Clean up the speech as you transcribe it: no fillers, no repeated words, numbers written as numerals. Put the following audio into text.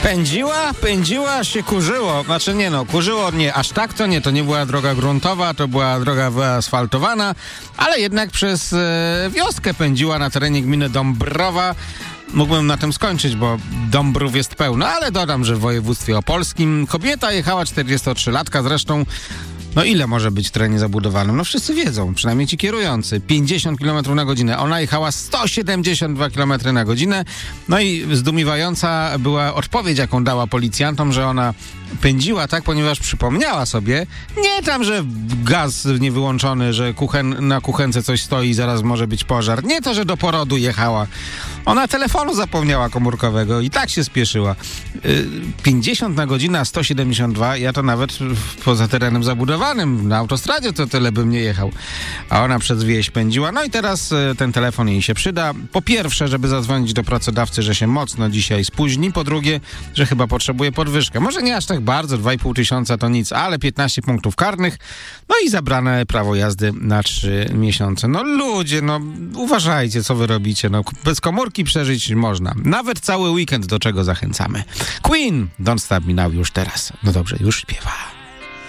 Pędziła, się kurzyło. Znaczy nie no, kurzyło nie, aż tak to nie była droga gruntowa, to była droga wyasfaltowana, ale jednak przez wioskę pędziła na terenie gminy Dąbrowa. Mógłbym na tym skończyć, bo Dąbrów jest pełno, ale dodam, że w województwie opolskim kobieta jechała, 43-latka zresztą. No ile może być w terenie zabudowanym? No wszyscy wiedzą, przynajmniej ci kierujący. 50 km na godzinę. Ona jechała 172 km na godzinę. No i zdumiewająca była odpowiedź, jaką dała policjantom, że ona pędziła tak, ponieważ przypomniała sobie, nie tam, że gaz nie wyłączony, że na kuchence coś stoi i zaraz może być pożar. Nie to, że do porodu jechała. Ona telefonu zapomniała komórkowego i tak się spieszyła. 50 na godzinę, a 172, ja to nawet poza terenem zabudowanym, na autostradzie to tyle bym nie jechał. A ona przez wieś pędziła. No i teraz ten telefon jej się przyda. Po pierwsze, żeby zadzwonić do pracodawcy, że się mocno dzisiaj spóźni. Po drugie, że chyba potrzebuje podwyżkę. Może nie aż tak bardzo, 2,5 tysiąca to nic, ale 15 punktów karnych. No i zabrane prawo jazdy na 3 miesiące. No ludzie, no uważajcie, co wy robicie. No bez komórki przeżyć można. Nawet cały weekend, do czego zachęcamy. Queen, Don't Stop Me Now już teraz. No dobrze, już śpiewa.